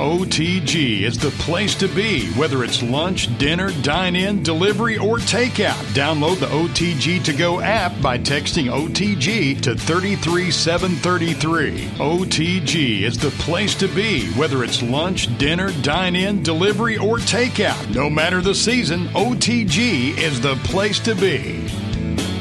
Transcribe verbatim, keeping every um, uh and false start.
O T G is the place to be, whether it's lunch, dinner, dine-in, delivery, or takeout. Download the O T G To Go app by texting O T G to three three seven three three. O T G is the place to be, whether it's lunch, dinner, dine-in, delivery, or takeout. No matter the season, O T G is the place to be.